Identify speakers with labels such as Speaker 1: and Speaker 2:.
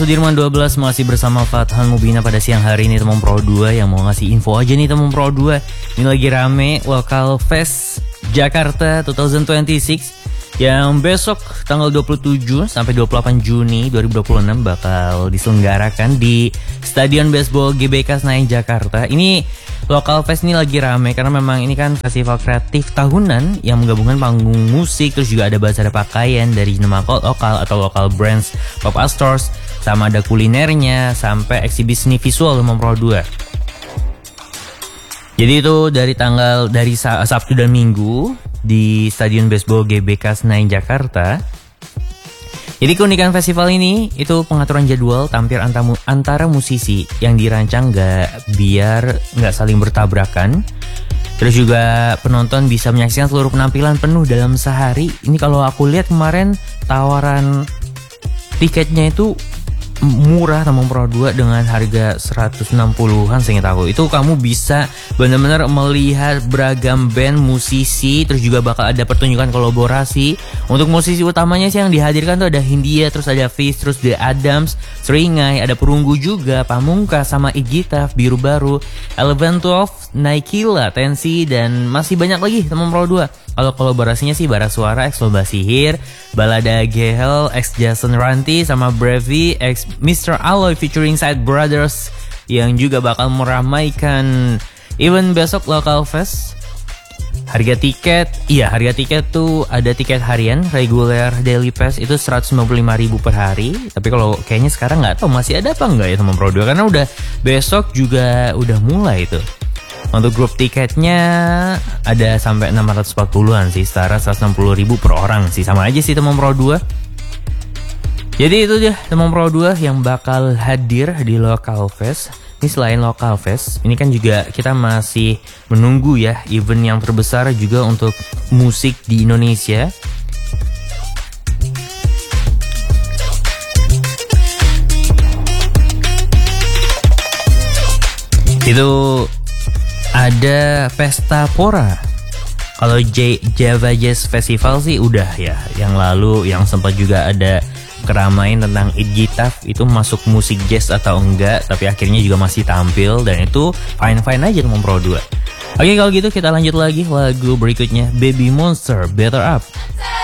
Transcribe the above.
Speaker 1: Sudirman 12 masih bersama Fathan Mubina pada siang hari ini, teman Pro 2 yang mau ngasih info aja nih teman Pro 2. Ini lagi rame Lokal Fest Jakarta 2026 yang besok tanggal 27 sampai 28 Juni 2026 bakal diselenggarakan di Stadion Baseball GBK Senayan Jakarta. Ini Lokal Fest ini lagi rame karena memang ini kan festival kreatif tahunan yang menggabungkan panggung musik, terus juga ada bazar pakaian dari nama lokal atau lokal brands, pop-up stores, sama ada kulinernya sampai eksibisi seni visual teman Pro 2. Jadi itu dari Sabtu dan Minggu di Stadion Baseball GBK Senayan Jakarta. Jadi keunikan festival ini itu pengaturan jadwal tampil antara musisi yang dirancang biar nggak saling bertabrakan. Terus juga penonton bisa menyaksikan seluruh penampilan penuh dalam sehari. Ini kalau aku lihat kemarin tawaran tiketnya itu murah teman Pro 2 dengan harga 160-an seingat aku. Itu kamu bisa benar-benar melihat beragam band, musisi, terus juga bakal ada pertunjukan kolaborasi. Untuk musisi utamanya sih yang dihadirkan tuh ada Hindia, terus ada Fish, terus The Adams, Seringai, ada Perunggu juga, Pamungkas sama Igitaf, Biru Baru, Eleven 12, Naikila, Tensi, dan masih banyak lagi teman Pro 2. Kalau kolaborasinya sih Bara Suara X Lomba Sihir, Balada Gehel X Jason Ranti, sama Brevi X Mr. Alloy featuring Side Brothers yang juga bakal meramaikan event besok Lokal Fest. Harga tiket tuh ada tiket harian reguler daily pass itu 195.000 per hari. Tapi kalau kayaknya sekarang nggak tahu masih ada apa nggak ya teman Pro 2, karena udah besok juga udah mulai itu. Untuk grup tiketnya ada sampai 640-an sih, setara 160.000 per orang sih, sama aja sih teman Pro 2. Jadi itu dia teman Pro 2 yang bakal hadir di Lokal Fest. Ini selain Lokal Fest, ini kan juga kita masih menunggu ya event yang terbesar juga untuk musik di Indonesia. Itu ada Pesta Pora. Kalau Java Jazz Festival sih udah ya, yang lalu yang sempat juga ada keramaian tentang Igitaf itu masuk musik jazz atau enggak, tapi akhirnya juga masih tampil dan itu fine-fine aja teman Pro 2. Oke, kalau gitu kita lanjut lagi lagu berikutnya, Baby Monster Better Up.